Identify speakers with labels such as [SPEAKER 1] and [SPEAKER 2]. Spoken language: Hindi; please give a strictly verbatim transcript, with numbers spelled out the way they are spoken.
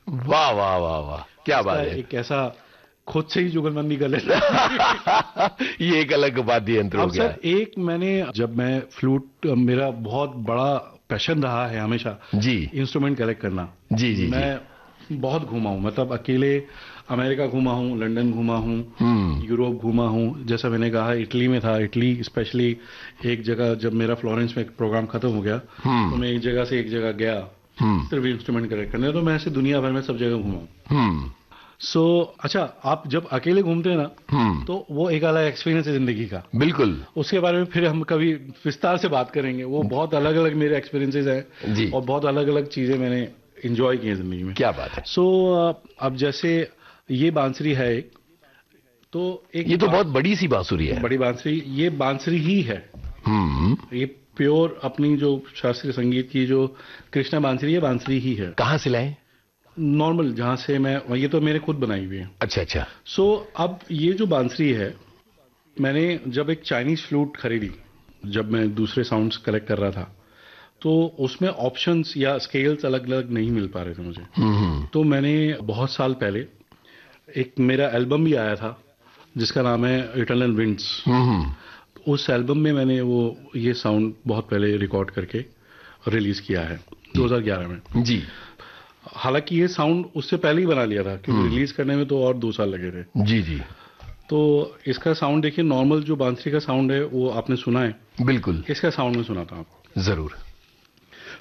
[SPEAKER 1] वाह वाह वाह वाह, क्या बात है।
[SPEAKER 2] एक ऐसा खुद से ही जुगलबंदी कर लेता
[SPEAKER 1] ये एक अलग वाद्य यंत्र हो गया।
[SPEAKER 2] सर एक मैंने जब मैं फ्लूट, मेरा बहुत बड़ा पैशन रहा है हमेशा
[SPEAKER 1] जी
[SPEAKER 2] इंस्ट्रूमेंट कलेक्ट करना।
[SPEAKER 1] जी जी
[SPEAKER 2] मैं जी. बहुत घूमा हूँ, मतलब अकेले अमेरिका घूमा हूँ, लंदन घूमा हूँ, यूरोप घूमा हूँ। जैसा मैंने कहा इटली में था, इटली स्पेशली एक जगह जब मेरा फ्लोरेंस में एक प्रोग्राम खत्म हो गया तो मैं एक जगह से एक जगह गया सिर्फ इंस्ट्रूमेंट कलेक्ट करने। तो मैं ऐसे दुनिया भर में सब जगह घूमा हूँ। सो so, अच्छा, आप जब अकेले घूमते हैं ना तो वो एक अलग एक्सपीरियंस है जिंदगी का।
[SPEAKER 1] बिल्कुल, उसके
[SPEAKER 2] बारे में फिर हम कभी विस्तार से बात करेंगे। वो बहुत अलग अलग मेरे एक्सपीरियंसेस हैं जी। और बहुत अलग अलग चीजें मैंने एंजॉय की हैं जिंदगी में।
[SPEAKER 1] क्या बात है।
[SPEAKER 2] सो so, अब जैसे ये बांसुरी है एक, तो एक
[SPEAKER 1] ये तो बहुत बड़ी सी बांसुरी है।
[SPEAKER 2] बड़ी बांसुरी, ये बांसुरी ही है। ये प्योर अपनी जो शास्त्रीय संगीत की जो कृष्णा बांसुरी है, बांसुरी ही है।
[SPEAKER 1] कहाँ से लाए?
[SPEAKER 2] नॉर्मल जहां से मैं, ये तो मैंने खुद बनाई हुई है।
[SPEAKER 1] अच्छा अच्छा।
[SPEAKER 2] सो so, अब ये जो बांसुरी है, मैंने जब एक चाइनीज फ्लूट खरीदी, जब मैं दूसरे साउंड्स कलेक्ट कर रहा था, तो उसमें ऑप्शंस या स्केल्स अलग अलग नहीं मिल पा रहे थे मुझे। तो मैंने बहुत साल पहले एक मेरा एल्बम भी आया था जिसका नाम है इटर्नल विंड्स। उस एल्बम में मैंने वो ये साउंड बहुत पहले रिकॉर्ड करके रिलीज किया है दो हज़ार ग्यारह में जी। हालांकि ये साउंड उससे पहले ही बना लिया था क्योंकि रिलीज करने में तो और दो साल लगे थे जी जी। तो इसका साउंड देखिए, नॉर्मल जो बांसुरी का साउंड है वो आपने सुना है,
[SPEAKER 1] बिल्कुल,
[SPEAKER 2] इसका साउंड में सुनाता हूं आपको।
[SPEAKER 1] जरूर।